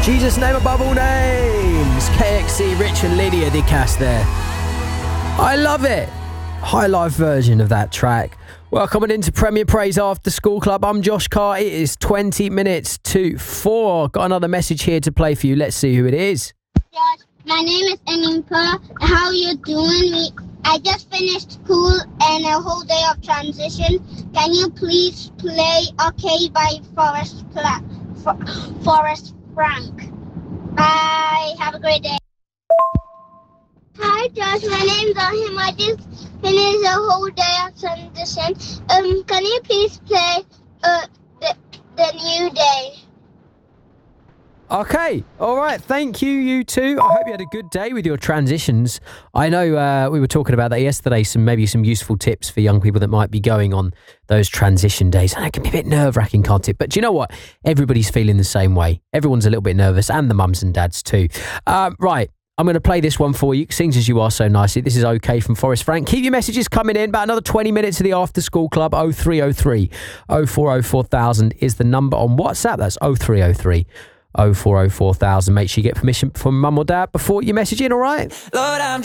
Jesus' name above all names. KXC, Rich and Lydia Dicas there. I love it. High life version of that track. Welcome into Premier Praise After School Club. I'm Josh Carr. It is 20 minutes to 4. Got another message here to play for you. Let's see who it is. Josh, my name is Enimpa. How you doing? I just finished school and a whole day of transition. Can you please play OK by Forrest Frank? Bye. Have a great day. Hi, Josh. My name's Ahim. I just finished a whole day of transition. Can you please play the New Day? Okay, all right. Thank you, you two. I hope you had a good day with your transitions. I know we were talking about that yesterday, maybe some useful tips for young people that might be going on those transition days. And it can be a bit nerve-wracking, can't it? But do you know what? Everybody's feeling the same way. Everyone's a little bit nervous, and the mums and dads too. Right, I'm going to play this one for you. Sings As You Are So Nicely. This is OK from Forrest Frank. Keep your messages coming in. About another 20 minutes of the After School Club. 0303 0404 is the number on WhatsApp. That's 0303 0404 Make sure you get permission from mum or dad before you message in, all right? Lord, I'm